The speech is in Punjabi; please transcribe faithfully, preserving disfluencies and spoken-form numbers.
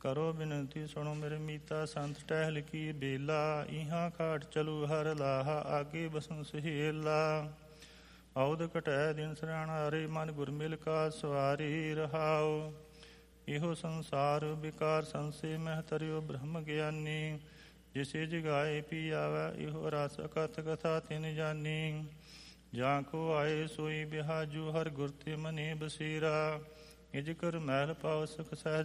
ਕਰੋ ਬਿਨਤੀ ਸੁਣੋ ਮੇਰੇ ਮੀਤਾ ਸੰਤ ਟਹਿਲ ਕੀ ਬੇਲਾ। ਇਹਾਂ ਘਾਟ ਚਲੂ ਹਰ ਲਾਹਾ ਆਗੇ ਬਸਨ ਸਹੇਲਾ। ਔਦ ਘਟੈ ਦਿਨ ਸਰਾਣਾਰੇ ਮਨ ਗੁਰਮਿਲ ਕਾ ਸਵਾਰੀ ਰਹਾਓ। ਇਹੋ ਸੰਸਾਰ ਵਿਕਾਰ ਸੰਸੇ ਮਹਿ ਤਰਿਓ ਬ੍ਰਹਮ ਗਿਆਨੀ। ਜਿਸੇ ਜਗਾਏ ਪੀ ਆਵੈ ਇਹੋ ਰਸ ਅਕਥ ਕਥਾ ਤਿਨ ਜਾਨੀ। ਜਾਂ ਕੋ ਆਏ ਸੋਈ ਬਿਹਾਜੂ ਹਰ ਗੁਰ ਤੇ ਮਨੇ ਬਸੀਰਾ। ਇਜ ਕਰ ਮਹਿਲ ਪਾਉ ਸੁਖ ਸਹਿਜ